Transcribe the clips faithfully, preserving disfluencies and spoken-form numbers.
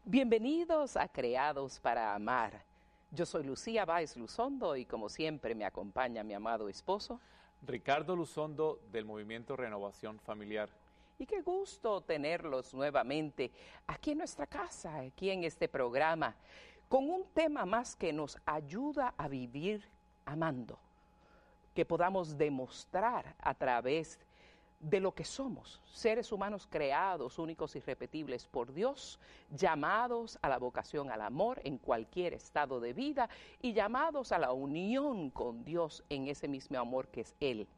Bienvenidos a Creados para Amar. Yo soy Lucía Báez Luzondo y como siempre me acompaña mi amado esposo Ricardo Luzondo del Movimiento Renovación Familiar. Y qué gusto tenerlos nuevamente aquí en nuestra casa, aquí en este programa, con un tema más que nos ayuda a vivir amando, que podamos demostrar a través de lo que somos, seres humanos creados, únicos y irrepetibles por Dios, llamados a la vocación al amor en cualquier estado de vida y llamados a la unión con Dios en ese mismo amor que es Él.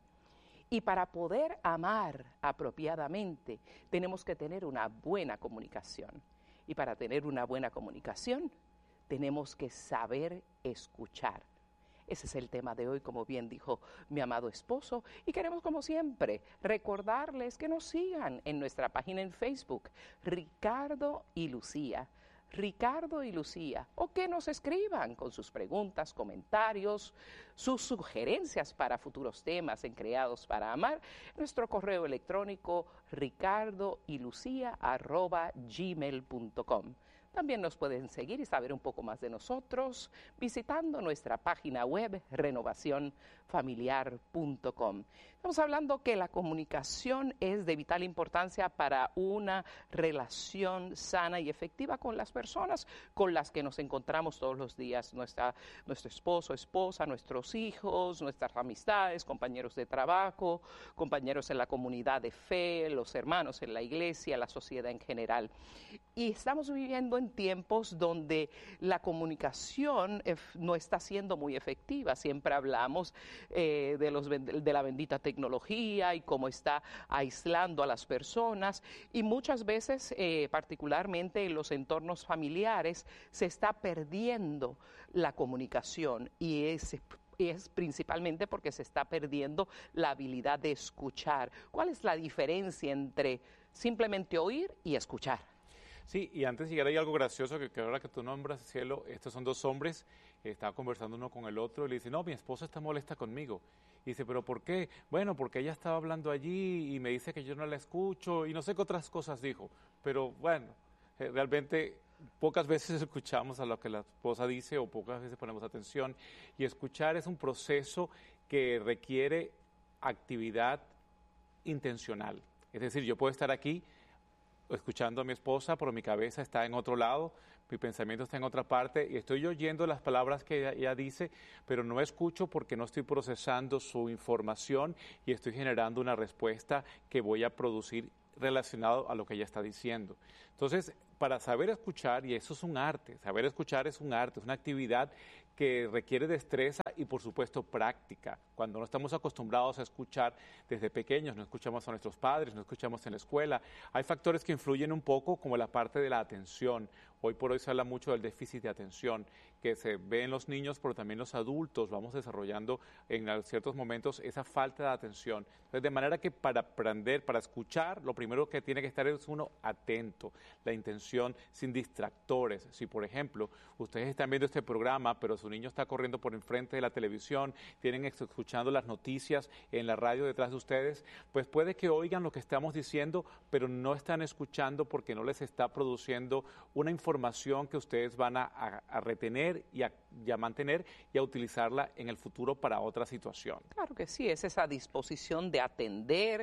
Y para poder amar apropiadamente, tenemos que tener una buena comunicación. Y para tener una buena comunicación, tenemos que saber escuchar. Ese es el tema de hoy, como bien dijo mi amado esposo. Y queremos, como siempre, recordarles que nos sigan en nuestra página en Facebook, Ricardo y Lucía. Ricardo y Lucía, o que nos escriban con sus preguntas, comentarios, sus sugerencias para futuros temas en Creados para Amar, nuestro correo electrónico ricardo y lucía arroba gmail punto com. También nos pueden seguir y saber un poco más de nosotros visitando nuestra página web renovación familiar punto com. Estamos hablando que la comunicación es de vital importancia para una relación sana y efectiva con las personas con las que nos encontramos todos los días, nuestra, nuestro esposo, esposa, nuestros hijos, nuestras amistades, compañeros de trabajo, compañeros en la comunidad de fe, los hermanos en la iglesia, la sociedad en general. Y estamos viviendo en tiempos donde la comunicación eh, no está siendo muy efectiva. Siempre hablamos eh, de, los, de la bendita tecnología y cómo está aislando a las personas y muchas veces, eh, particularmente en los entornos familiares, se está perdiendo la comunicación y es es principalmente porque se está perdiendo la habilidad de escuchar. ¿Cuál es la diferencia entre simplemente oír y escuchar? Sí, y antes de llegar hay algo gracioso que, que ahora que tú nombras, Cielo, estos son dos hombres, eh, estaban conversando uno con el otro y le dice, no, mi esposa está molesta conmigo. Y dice, ¿pero por qué? Bueno, porque ella estaba hablando allí y me dice que yo no la escucho y no sé qué otras cosas dijo. Pero bueno, eh, realmente pocas veces escuchamos a lo que la esposa dice o pocas veces ponemos atención. Y escuchar es un proceso que requiere actividad intencional. Es decir, yo puedo estar aquí escuchando a mi esposa, pero mi cabeza está en otro lado, mi pensamiento está en otra parte y estoy oyendo las palabras que ella, ella dice, pero no escucho porque no estoy procesando su información y estoy generando una respuesta que voy a producir relacionado a lo que ella está diciendo. Entonces, para saber escuchar, y eso es un arte, saber escuchar es un arte, es una actividad que requiere destreza y por supuesto práctica. Cuando no estamos acostumbrados a escuchar desde pequeños, no escuchamos a nuestros padres, no escuchamos en la escuela, hay factores que influyen un poco como la parte de la atención. Hoy por hoy se habla mucho del déficit de atención que se ve en los niños, pero también los adultos vamos desarrollando en ciertos momentos esa falta de atención. Entonces, de manera que para aprender, para escuchar, lo primero que tiene que estar es uno atento, la intención sin distractores. Si, por ejemplo, ustedes están viendo este programa, pero su niño está corriendo por enfrente de la televisión, tienen escuchando las noticias en la radio detrás de ustedes, pues puede que oigan lo que estamos diciendo, pero no están escuchando porque no les está produciendo una información que ustedes van a, a, a retener y a, y a mantener y a utilizarla en el futuro para otra situación. Claro que sí, es esa disposición de atender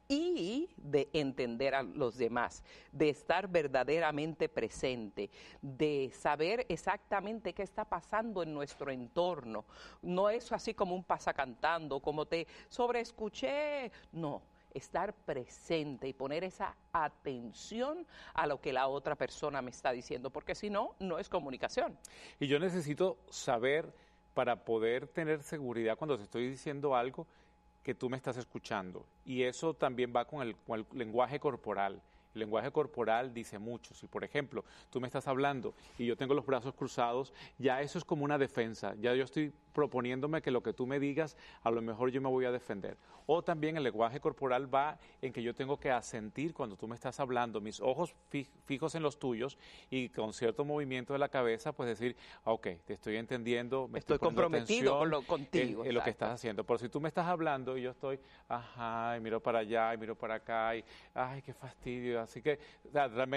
y de entender a los demás, de estar verdaderamente presente, de saber exactamente qué está pasando en nuestro entorno. No es así como un pasacantando, como te sobreescuché, no. Estar presente y poner esa atención a lo que la otra persona me está diciendo, porque si no, no es comunicación. Y yo necesito saber, para poder tener seguridad cuando te estoy diciendo algo, que tú me estás escuchando. Y eso también va con el, con el lenguaje corporal. El lenguaje corporal dice mucho. Si, por ejemplo, tú me estás hablando y yo tengo los brazos cruzados, ya eso es como una defensa. Ya yo estoy proponiéndome que lo que tú me digas, a lo mejor yo me voy a defender. O también el lenguaje corporal va en que yo tengo que asentir cuando tú me estás hablando, mis ojos fijos en los tuyos y con cierto movimiento de la cabeza, pues decir, ok, te estoy entendiendo, me estoy, estoy comprometido con lo, contigo. En, en lo que estás haciendo. Pero si tú me estás hablando y yo estoy, ajá, y miro para allá, y miro para acá, y ay, qué fastidio. Así que o sea, realmente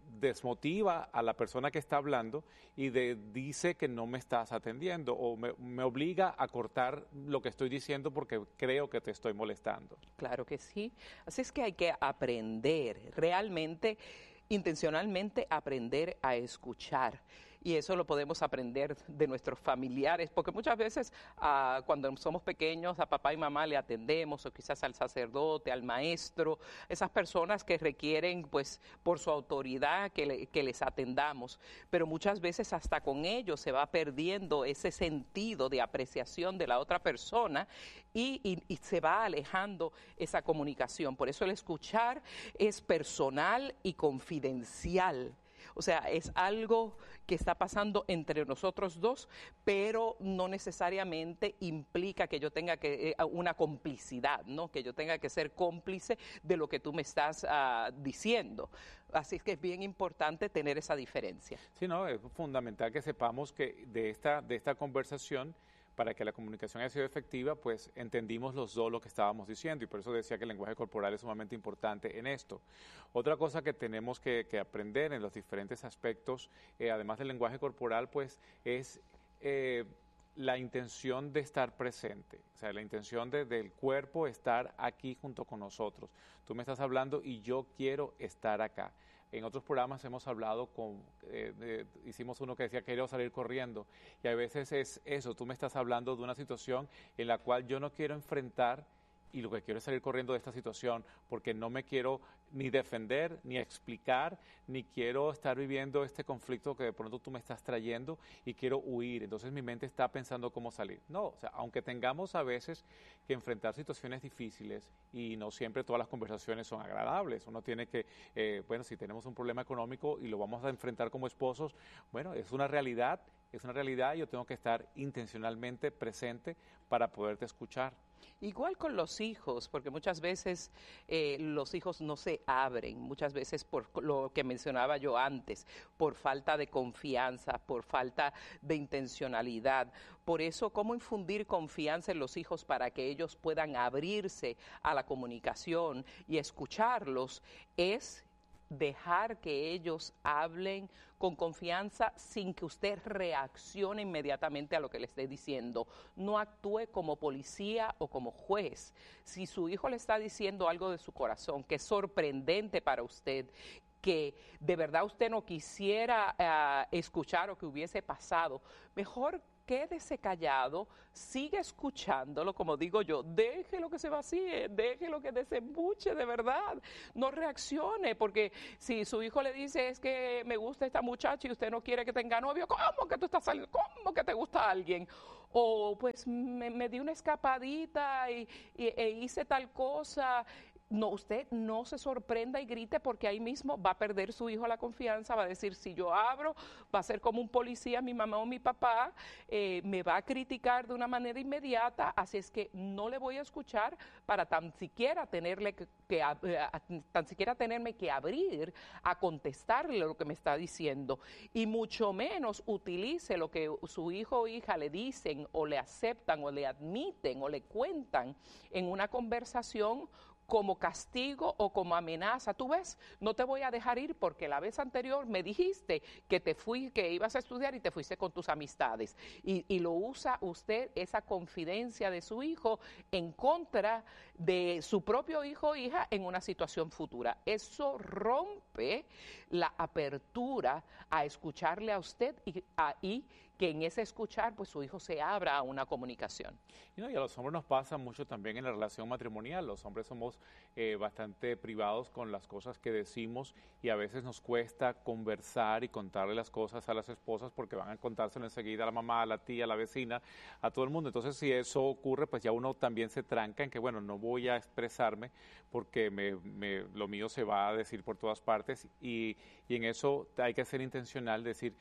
desmotiva a la persona que está hablando y de, dice que no me estás atendiendo o me, me obliga a cortar lo que estoy diciendo porque creo que te estoy molestando. Claro que sí. Así es que hay que aprender, realmente, intencionalmente aprender a escuchar. Y eso lo podemos aprender de nuestros familiares, porque muchas veces uh, cuando somos pequeños a papá y mamá le atendemos, o quizás al sacerdote, al maestro, esas personas que requieren, pues, por su autoridad que, le, que les atendamos. Pero muchas veces hasta con ellos se va perdiendo ese sentido de apreciación de la otra persona y, y, y se va alejando esa comunicación. Por eso el escuchar es personal y confidencial. O sea, es algo que está pasando entre nosotros dos, pero no necesariamente implica que yo tenga que eh, una complicidad, ¿no? Que yo tenga que ser cómplice de lo que tú me estás uh, diciendo. Así es que es bien importante tener esa diferencia. Sí, no, es fundamental que sepamos que de esta, de esta conversación, para que la comunicación haya sido efectiva, pues entendimos los dos lo que estábamos diciendo y por eso decía que el lenguaje corporal es sumamente importante en esto. Otra cosa que tenemos que, que aprender en los diferentes aspectos, eh, además del lenguaje corporal, pues es eh, la intención de estar presente, o sea, la intención de, del cuerpo estar aquí junto con nosotros. Tú me estás hablando y yo quiero estar acá. En otros programas hemos hablado, con, eh, de, hicimos uno que decía que quiero salir corriendo y a veces es eso, tú me estás hablando de una situación en la cual yo no quiero enfrentar y lo que quiero es salir corriendo de esta situación porque no me quiero ni defender, ni explicar, ni quiero estar viviendo este conflicto que de pronto tú me estás trayendo y quiero huir. Entonces mi mente está pensando cómo salir. No, o sea, aunque tengamos a veces que enfrentar situaciones difíciles y no siempre todas las conversaciones son agradables, uno tiene que, eh, bueno, si tenemos un problema económico y lo vamos a enfrentar como esposos, bueno, es una realidad, es una realidad y yo tengo que estar intencionalmente presente para poderte escuchar. Igual con los hijos, porque muchas veces eh, los hijos no se abren, muchas veces por lo que mencionaba yo antes, por falta de confianza, por falta de intencionalidad. Por eso, ¿cómo infundir confianza en los hijos para que ellos puedan abrirse a la comunicación y escucharlos? Es dejar que ellos hablen con confianza sin que usted reaccione inmediatamente a lo que le esté diciendo. No actúe como policía o como juez. Si su hijo le está diciendo algo de su corazón que es sorprendente para usted, que de verdad usted no quisiera uh, escuchar o que hubiese pasado, mejor quédese callado, sigue escuchándolo, como digo yo, déjelo que se vacíe, déjelo que desembuche de verdad, no reaccione, porque si su hijo le dice es que me gusta esta muchacha y usted no quiere que tenga novio, ¿cómo que tú estás saliendo? ¿Cómo que te gusta alguien? O pues me, me di una escapadita y, y, e hice tal cosa. No, usted no se sorprenda y grite porque ahí mismo va a perder su hijo la confianza, va a decir, si yo abro, va a ser como un policía, mi mamá o mi papá, eh, me va a criticar de una manera inmediata, así es que no le voy a escuchar para tan siquiera tenerle que, que uh, tan siquiera tenerme que abrir a contestarle lo que me está diciendo, y mucho menos utilice lo que su hijo o hija le dicen o le aceptan o le admiten o le cuentan en una conversación como castigo o como amenaza. Tú ves, no te voy a dejar ir porque la vez anterior me dijiste que te fui, que ibas a estudiar y te fuiste con tus amistades. Y, y lo usa usted, esa confidencia de su hijo, en contra de su propio hijo o hija en una situación futura. Eso rompe la apertura a escucharle a usted y, a, y que en ese escuchar, pues su hijo se abra a una comunicación. Y, no, y a los hombres nos pasa mucho también en la relación matrimonial. Los hombres somos eh, bastante privados con las cosas que decimos y a veces nos cuesta conversar y contarle las cosas a las esposas porque van a contárselo enseguida a la mamá, a la tía, a la vecina, a todo el mundo. Entonces, si eso ocurre, pues ya uno también se tranca en que, bueno, no voy a expresarme porque me, me, lo mío se va a decir por todas partes y, y en eso hay que ser intencional, decir,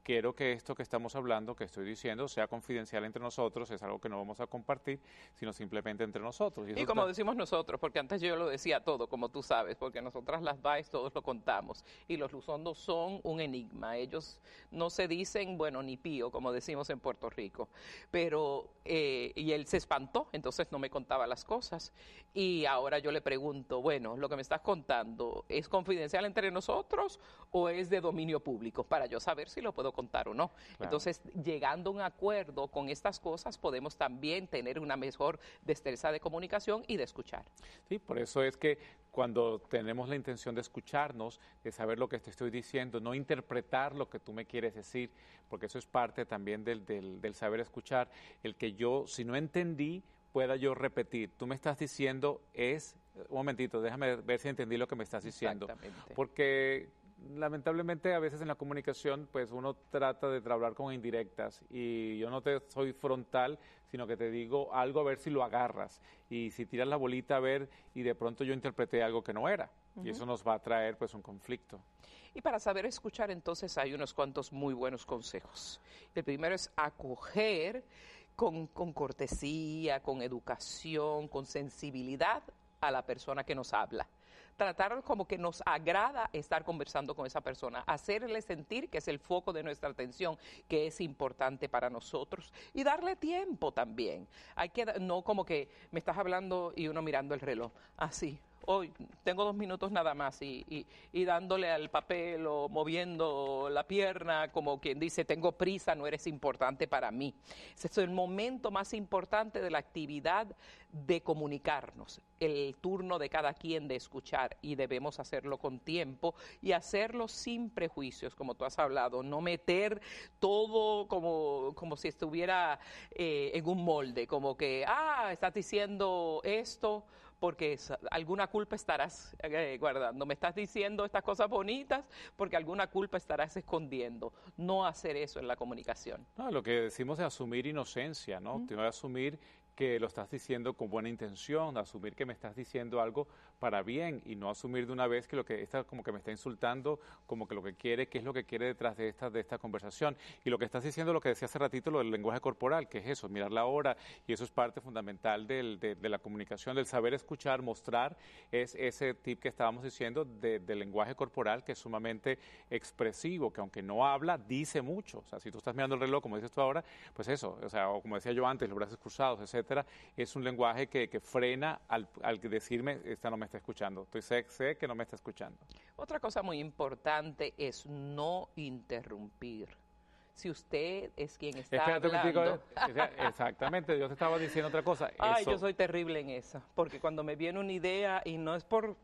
quiero que esto que estamos hablando, que estoy diciendo, sea confidencial entre nosotros, es algo que no vamos a compartir, sino simplemente entre nosotros. Y, eso y como está... decimos nosotros, porque antes yo lo decía todo, como tú sabes, porque nosotras las Baez todos lo contamos, y los Luzondos son un enigma. Ellos no se dicen, bueno, ni pío, como decimos en Puerto Rico, pero, eh, y él se espantó, entonces no me contaba las cosas, y ahora yo le pregunto, bueno, lo que me estás contando, ¿es confidencial entre nosotros o es de dominio público? Para yo saber si lo puedo contar o no. Claro. Entonces, llegando a un acuerdo con estas cosas, podemos también tener una mejor destreza de comunicación y de escuchar. Sí, por eso es que cuando tenemos la intención de escucharnos, de saber lo que te estoy diciendo, no interpretar lo que tú me quieres decir, porque eso es parte también del, del, del saber escuchar, el que yo, si no entendí, pueda yo repetir. Tú me estás diciendo es, un momentito, déjame ver si entendí lo que me estás diciendo. Exactamente. Porque lamentablemente a veces en la comunicación pues uno trata de hablar con indirectas y yo no te soy frontal, sino que te digo algo a ver si lo agarras y si tiras la bolita a ver y de pronto yo interpreté algo que no era. Uh-huh. Y eso nos va a traer pues un conflicto. Y para saber escuchar entonces hay unos cuantos muy buenos consejos. El primero es acoger con, con cortesía, con educación, con sensibilidad a la persona que nos habla. Tratar como que nos agrada estar conversando con esa persona, hacerle sentir que es el foco de nuestra atención, que es importante para nosotros y darle tiempo también. Hay que, no como que me estás hablando y uno mirando el reloj, así. Hoy tengo dos minutos nada más y, y, y dándole al papel o moviendo la pierna como quien dice, tengo prisa, no eres importante para mí. Ese es el momento más importante de la actividad de comunicarnos, el turno de cada quien de escuchar y debemos hacerlo con tiempo y hacerlo sin prejuicios, como tú has hablado, no meter todo como, como si estuviera eh, en un molde, como que, ah, estás diciendo esto, porque alguna culpa estarás eh, guardando. Me estás diciendo estas cosas bonitas porque alguna culpa estarás escondiendo. No hacer eso en la comunicación. No, lo que decimos es asumir inocencia, ¿no? Mm. Tengo que asumir que lo estás diciendo con buena intención, asumir que me estás diciendo algo para bien y no asumir de una vez que lo que está como que me está insultando, como que lo que quiere, qué es lo que quiere detrás de esta de esta conversación. Y lo que estás diciendo, lo que decía hace ratito, lo del lenguaje corporal, que es eso, mirar la hora, y eso es parte fundamental del, de, de la comunicación, del saber escuchar, mostrar, es ese tip que estábamos diciendo de, del lenguaje corporal, que es sumamente expresivo, que aunque no habla, dice mucho. O sea, si tú estás mirando el reloj, como dices tú ahora, pues eso, o sea, o como decía yo antes, los brazos cruzados, etcétera, es un lenguaje que, que frena al, al decirme, esta no me está escuchando, estoy sé, sé que no me está escuchando. Otra cosa muy importante es no interrumpir. Si usted es quien está Espérate, hablando... Digo, exactamente, yo te estaba diciendo otra cosa. Ay, eso... yo soy terrible en eso, porque cuando me viene una idea y no es por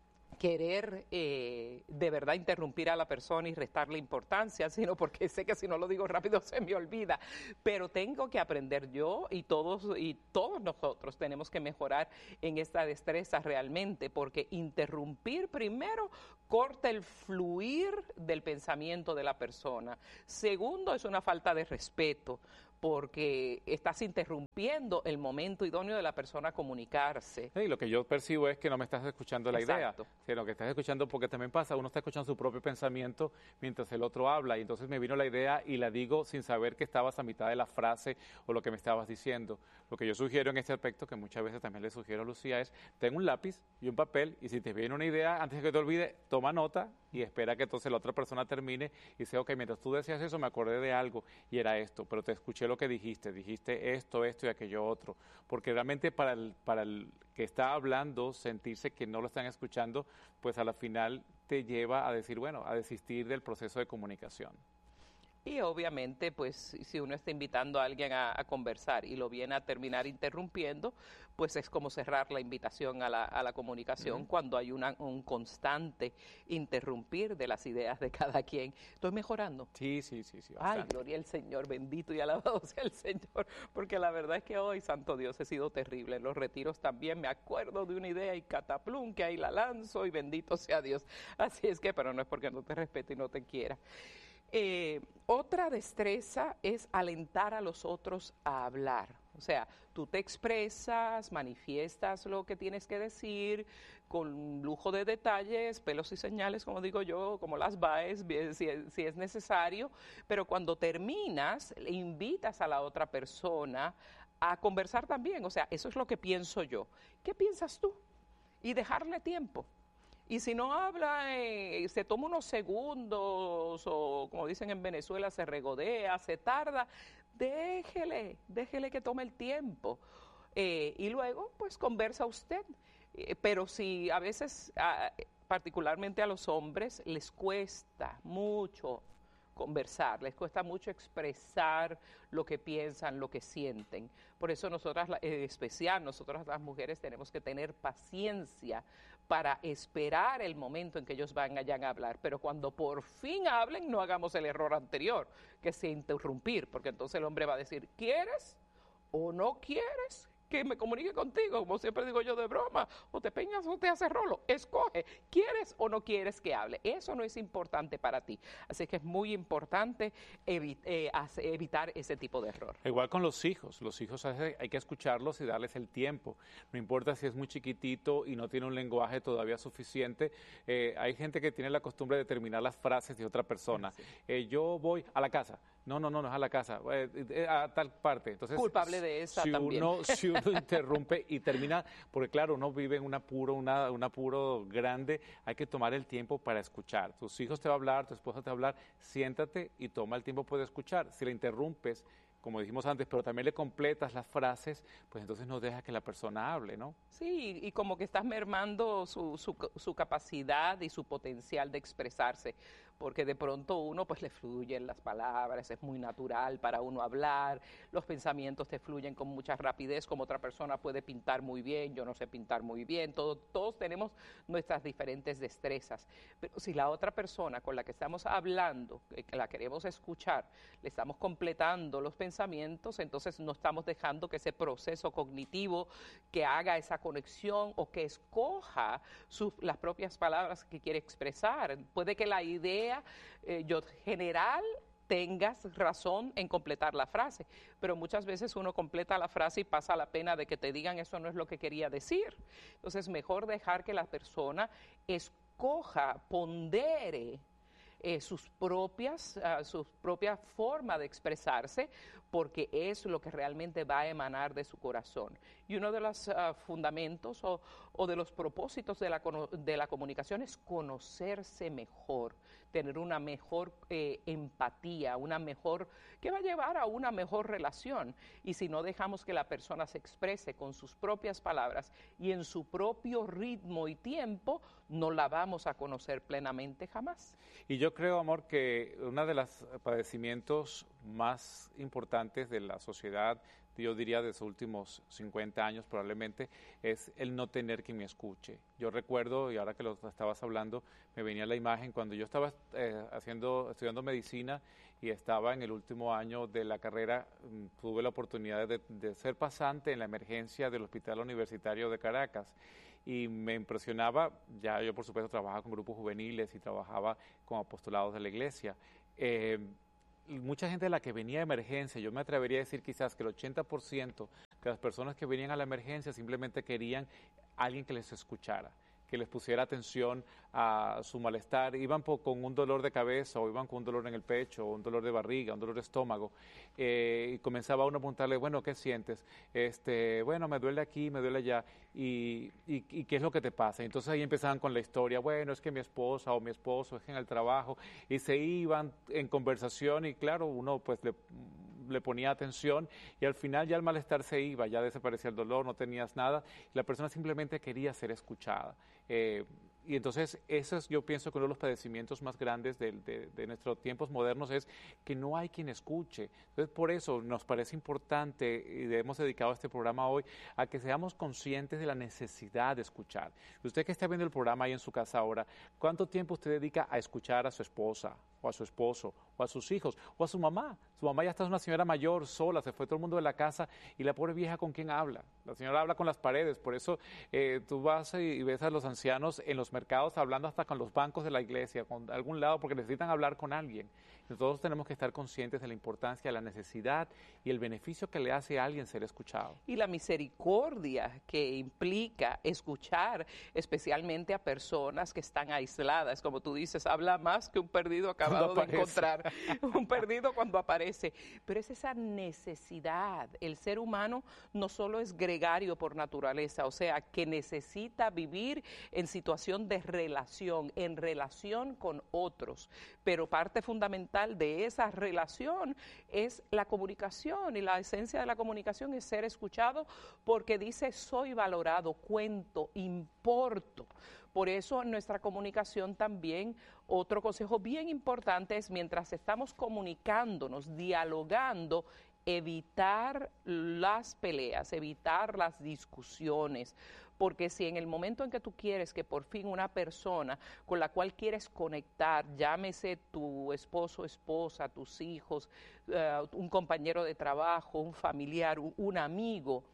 querer eh, de verdad interrumpir a la persona y restarle importancia, sino porque sé que si no lo digo rápido se me olvida. Pero tengo que aprender yo y todos, y todos nosotros tenemos que mejorar en esta destreza realmente, porque interrumpir primero corta el fluir del pensamiento de la persona. Segundo, es una falta de respeto, porque estás interrumpiendo el momento idóneo de la persona a comunicarse. Sí, lo que yo percibo es que no me estás escuchando la Exacto. idea, sino que estás escuchando, porque también pasa, uno está escuchando su propio pensamiento mientras el otro habla, y entonces me vino la idea y la digo sin saber que estabas a mitad de la frase o lo que me estabas diciendo. Lo que yo sugiero en este aspecto, que muchas veces también le sugiero a Lucía, es ten un lápiz y un papel, y si te viene una idea, antes de que te olvide, toma nota y espera que entonces la otra persona termine y dice, ok, mientras tú decías eso me acordé de algo y era esto, pero te escuché lo que dijiste, dijiste esto, esto y aquello otro, porque realmente para el, para el que está hablando, sentirse que no lo están escuchando, pues a la final te lleva a decir, bueno, a desistir del proceso de comunicación. Y obviamente, pues, si uno está invitando a alguien a, a conversar y lo viene a terminar interrumpiendo, pues es como cerrar la invitación a la, a la comunicación uh-huh. cuando hay una, un constante interrumpir de las ideas de cada quien. ¿Estoy mejorando? Sí, sí, sí. sí Ay, gloria al Señor, bendito y alabado sea el Señor, porque la verdad es que hoy, santo Dios, he sido terrible. En los retiros también me acuerdo de una idea y cataplum, que ahí la lanzo y bendito sea Dios. Así es que, pero no es porque no te respete y no te quiera. Eh, otra destreza es alentar a los otros a hablar. O sea, tú te expresas, manifiestas lo que tienes que decir con lujo de detalles, pelos y señales, como digo yo, como las baes, si es, si es necesario, pero cuando terminas, le invitas a la otra persona a conversar también. O sea, eso es lo que pienso yo. ¿Qué piensas tú? Y dejarle tiempo. Y si no habla, eh, se toma unos segundos o como dicen en Venezuela, se regodea, se tarda, déjele, déjele que tome el tiempo. Eh, y luego, pues conversa usted. Eh, pero si a veces, a, particularmente a los hombres, les cuesta mucho conversar, les cuesta mucho expresar lo que piensan, lo que sienten. Por eso nosotras, en especial nosotras las mujeres, tenemos que tener paciencia para esperar el momento en que ellos vayan a hablar. Pero cuando por fin hablen, no hagamos el error anterior, que es interrumpir, porque entonces el hombre va a decir, ¿quieres o no quieres que me comunique contigo? Como siempre digo yo de broma, o te peñas o te haces rolo, escoge, ¿quieres o no quieres que hable? Eso no es importante para ti, así que es muy importante evi eh, evitar ese tipo de error. Igual con los hijos, los hijos hay que escucharlos y darles el tiempo, no importa si es muy chiquitito y no tiene un lenguaje todavía suficiente. Eh, hay gente que tiene la costumbre de terminar las frases de otra persona. Sí. Eh, yo voy a la casa. No, no, no, no es a la casa, eh, eh, a tal parte. Entonces, culpable de esa si también. Uno, si uno interrumpe y termina, porque claro, uno vive en un apuro, una, un apuro grande, hay que tomar el tiempo para escuchar. Tus hijos te va a hablar, tu esposa te va a hablar, siéntate y toma el tiempo para escuchar. Si la interrumpes, como dijimos antes, pero también le completas las frases, pues entonces no deja que la persona hable, ¿no? Sí, y como que estás mermando su, su, su capacidad y su potencial de expresarse, porque de pronto uno pues le fluyen las palabras, es muy natural para uno hablar, los pensamientos te fluyen con mucha rapidez, como otra persona puede pintar muy bien, yo no sé pintar muy bien, todo, todos tenemos nuestras diferentes destrezas, pero si la otra persona con la que estamos hablando, que la queremos escuchar, le estamos completando los pensamientos, entonces no estamos dejando que ese proceso cognitivo que haga esa conexión o que escoja sus, las propias palabras que quiere expresar. Puede que la idea eh, yo general tengas razón en completar la frase, pero muchas veces uno completa la frase y pasa la pena de que te digan eso no es lo que quería decir. Entonces mejor dejar que la persona escoja, pondere Eh, sus propias, uh, su propia forma de expresarse, porque es lo que realmente va a emanar de su corazón. Y uno de los uh, fundamentos o, o de los propósitos de la, de la comunicación es conocerse mejor, tener una mejor eh, empatía, una mejor, que va a llevar a una mejor relación. Y si no dejamos que la persona se exprese con sus propias palabras y en su propio ritmo y tiempo, no la vamos a conocer plenamente jamás. Y yo creo, amor, que uno de los padecimientos más importantes de la sociedad, yo diría de los últimos cincuenta años probablemente, es el no tener quien me escuche. Yo recuerdo, y ahora que lo estabas hablando, me venía la imagen cuando yo estaba eh, haciendo, estudiando medicina y estaba en el último año de la carrera, tuve la oportunidad de, de ser pasante en la emergencia del Hospital Universitario de Caracas. Y me impresionaba, ya yo por supuesto trabajaba con grupos juveniles y trabajaba con apostolados de la iglesia. Eh, mucha gente de la que venía de emergencia, yo me atrevería a decir quizás que el ochenta por ciento de las personas que venían a la emergencia simplemente querían alguien que les escuchara, que les pusiera atención a su malestar. Iban por, con un dolor de cabeza o iban con un dolor en el pecho, o un dolor de barriga, un dolor de estómago, eh, y comenzaba uno a preguntarle, bueno, ¿qué sientes? Este, bueno, me duele aquí, me duele allá, y, y, y ¿qué es lo que te pasa? Entonces ahí empezaban con la historia, bueno, es que mi esposa o mi esposo es en el trabajo, y se iban en conversación y claro, uno pues le... le ponía atención y al final ya el malestar se iba, ya desaparecía el dolor, no tenías nada, y la persona simplemente quería ser escuchada. Eh, y entonces eso es, yo pienso que uno de los padecimientos más grandes de, de, de nuestros tiempos modernos es que no hay quien escuche. Entonces por eso nos parece importante y hemos dedicado este programa hoy a que seamos conscientes de la necesidad de escuchar. Usted que está viendo el programa ahí en su casa ahora, ¿cuánto tiempo usted dedica a escuchar a su esposa o a su esposo o a sus hijos o a su mamá? Su mamá ya está una señora mayor, sola, se fue todo el mundo de la casa y la pobre vieja ¿con quién habla? La señora habla con las paredes, por eso eh, tú vas y, y ves a los ancianos en los los mercados, hablando hasta con los bancos de la iglesia, con algún lado, porque necesitan hablar con alguien. Nosotros tenemos que estar conscientes de la importancia, la necesidad y el beneficio que le hace a alguien ser escuchado. Y la misericordia que implica escuchar, especialmente a personas que están aisladas. Como tú dices, habla más que un perdido acabado de encontrar. Un perdido cuando aparece. Pero es esa necesidad. El ser humano no solo es gregario por naturaleza, o sea, que necesita vivir en situación de relación, en relación con otros. Pero parte fundamental de esa relación es la comunicación, y la esencia de la comunicación es ser escuchado, porque dice soy valorado, cuento, importo. Por eso en nuestra comunicación también otro consejo bien importante es, mientras estamos comunicándonos, dialogando, evitar las peleas, evitar las discusiones, porque si en el momento en que tú quieres que por fin una persona con la cual quieres conectar, llámese tu esposo, esposa, tus hijos, uh, un compañero de trabajo, un familiar, un, un amigo,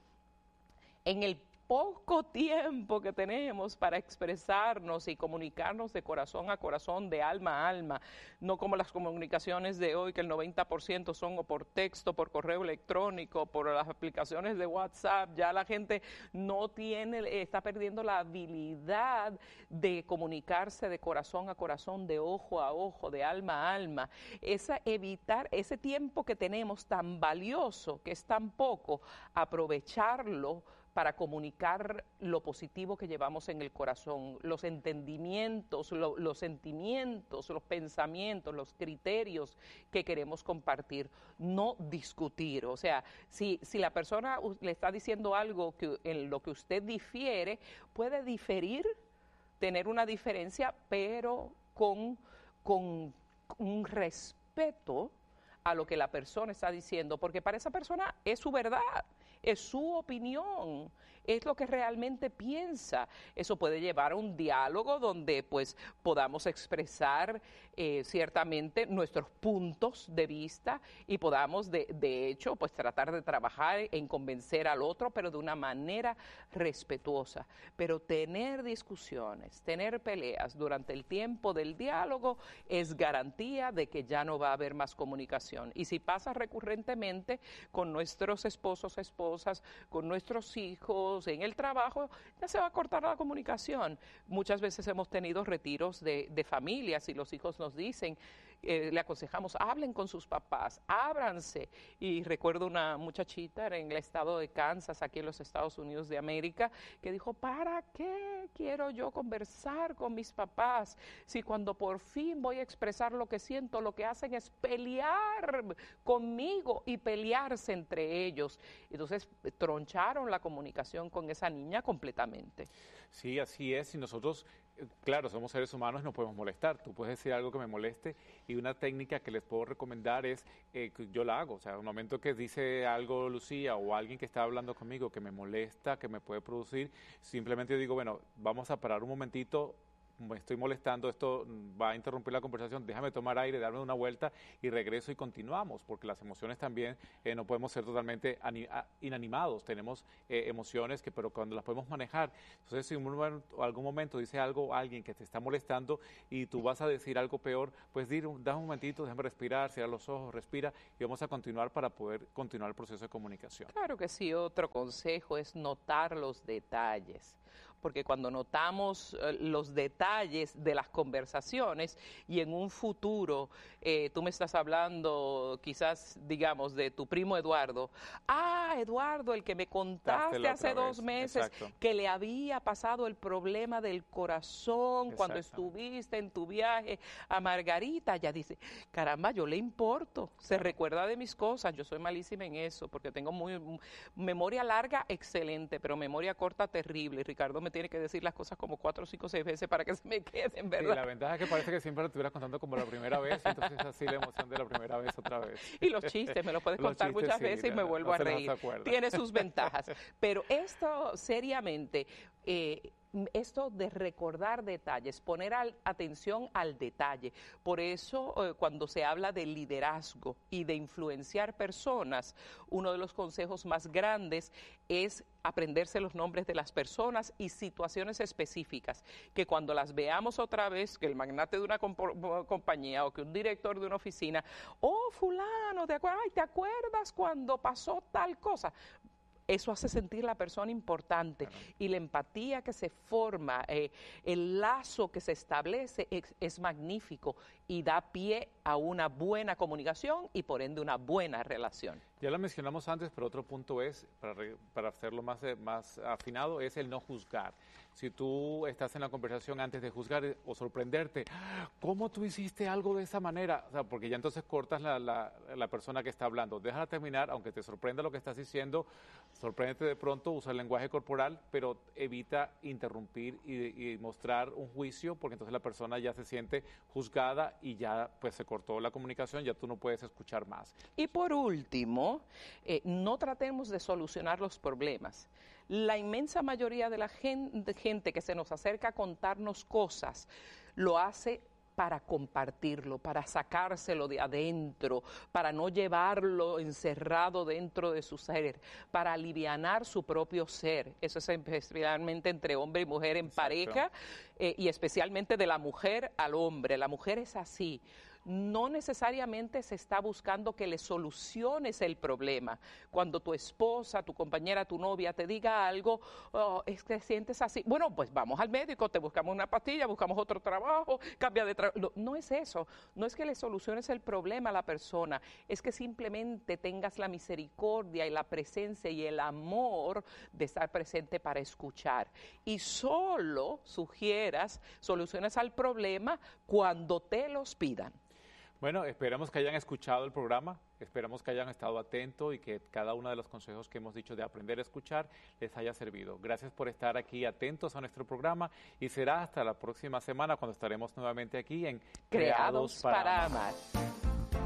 en el poco tiempo que tenemos para expresarnos y comunicarnos de corazón a corazón, de alma a alma, no como las comunicaciones de hoy, que el noventa por ciento son o por texto, por correo electrónico, por las aplicaciones de WhatsApp. Ya la gente no tiene, está perdiendo la habilidad de comunicarse de corazón a corazón, de ojo a ojo, de alma a alma. Esa, evitar ese tiempo que tenemos tan valioso, que es tan poco, aprovecharlo para comunicar lo positivo que llevamos en el corazón, los entendimientos, lo, los sentimientos, los pensamientos, los criterios que queremos compartir, no discutir. O sea, si, si la persona le está diciendo algo que, en lo que usted difiere, puede diferir, tener una diferencia, pero con, con un respeto a lo que la persona está diciendo, porque para esa persona es su verdad, es su opinión, es lo que realmente piensa. Eso puede llevar a un diálogo donde pues podamos expresar eh, ciertamente nuestros puntos de vista y podamos de, de hecho pues tratar de trabajar en convencer al otro, pero de una manera respetuosa. Pero tener discusiones, tener peleas durante el tiempo del diálogo es garantía de que ya no va a haber más comunicación. Y si pasa recurrentemente con nuestros esposos, esposas, con nuestros hijos, en el trabajo, ya se va a cortar la comunicación. Muchas veces hemos tenido retiros de, de familias y los hijos nos dicen, eh, le aconsejamos, hablen con sus papás, ábranse. Y recuerdo una muchachita en el estado de Kansas, aquí en los Estados Unidos de América, que dijo, ¿para qué quiero yo conversar con mis papás si cuando por fin voy a expresar lo que siento, lo que hacen es pelear conmigo y pelearse entre ellos? Entonces troncharon la comunicación con esa niña completamente. Sí, así es, y nosotros, claro, somos seres humanos y no podemos molestar. Tú puedes decir algo que me moleste, y una técnica que les puedo recomendar es, eh, que yo la hago, o sea, en un momento que dice algo Lucía o alguien que está hablando conmigo que me molesta, que me puede producir, simplemente yo digo, bueno, vamos a parar un momentito, me estoy molestando, esto va a interrumpir la conversación, déjame tomar aire, darme una vuelta y regreso y continuamos, porque las emociones también eh, no podemos ser totalmente inanimados, tenemos eh, emociones que, pero cuando las podemos manejar. Entonces, si en un, algún momento dice algo alguien que te está molestando y tú vas a decir algo peor, pues dir, da un momentito, déjame respirar, cierra los ojos, respira y vamos a continuar para poder continuar el proceso de comunicación. Claro que sí, otro consejo es notar los detalles. Porque cuando notamos eh, los detalles de las conversaciones y en un futuro, eh, tú me estás hablando quizás, digamos, de tu primo Eduardo. Ah, Eduardo, el que me contaste hace dos meses, exacto, que le había pasado el problema del corazón cuando estuviste en tu viaje a Margarita. Ya dice, caramba, yo le importo, se claro. recuerda de mis cosas. Yo soy malísima en eso porque tengo muy memoria larga, excelente, pero memoria corta, terrible. Ricardo me tiene que decir las cosas como cuatro, cinco, seis veces para que se me queden, ¿verdad? Sí, la ventaja es que parece que siempre lo estuvieras contando como la primera vez, entonces así la emoción de la primera vez otra vez. Y los chistes, me los puedes los contar chistes, muchas sí, veces y me vuelvo no a reír. Tiene sus ventajas. Pero esto, seriamente, eh, esto de recordar detalles, poner al, atención al detalle. Por eso, eh, cuando se habla de liderazgo y de influenciar personas, uno de los consejos más grandes es aprenderse los nombres de las personas y situaciones específicas, que cuando las veamos otra vez, que el magnate de una comp- compañía o que un director de una oficina, oh, fulano, ¿te acuerdas? Ay, ¿te acuerdas cuando pasó tal cosa? Eso hace sentir la persona importante, claro. Y la empatía que se forma, eh, el lazo que se establece es, es magnífico y da pie a una buena comunicación y por ende una buena relación. Ya lo mencionamos antes, pero otro punto es, para, para hacerlo más, más afinado, es el no juzgar. Si tú estás en la conversación antes de juzgar o sorprenderte, ¿cómo tú hiciste algo de esa manera? O sea, porque ya entonces cortas la, la, la persona que está hablando. Déjala terminar, aunque te sorprenda lo que estás diciendo, sorpréndete de pronto, usa el lenguaje corporal, pero evita interrumpir y, y mostrar un juicio, porque entonces la persona ya se siente juzgada y ya pues se cortó la comunicación, ya tú no puedes escuchar más. Y por último, eh, no tratemos de solucionar los problemas. La inmensa mayoría de la gente, gente que se nos acerca a contarnos cosas lo hace para compartirlo, para sacárselo de adentro, para no llevarlo encerrado dentro de su ser, para alivianar su propio ser. Eso es especialmente entre hombre y mujer en Exacto. pareja, eh, y especialmente de la mujer al hombre. La mujer es así. No necesariamente se está buscando que le soluciones el problema. Cuando tu esposa, tu compañera, tu novia te diga algo, oh, es que te sientes así. Bueno, pues vamos al médico, te buscamos una pastilla, buscamos otro trabajo, cambia de trabajo. No, no es eso. No es que le soluciones el problema a la persona. Es que simplemente tengas la misericordia y la presencia y el amor de estar presente para escuchar. Y solo sugieras soluciones al problema cuando te los pidan. Bueno, esperamos que hayan escuchado el programa, esperamos que hayan estado atentos y que cada uno de los consejos que hemos dicho de aprender a escuchar les haya servido. Gracias por estar aquí atentos a nuestro programa y será hasta la próxima semana cuando estaremos nuevamente aquí en Creados, Creados para, para Amar. amar.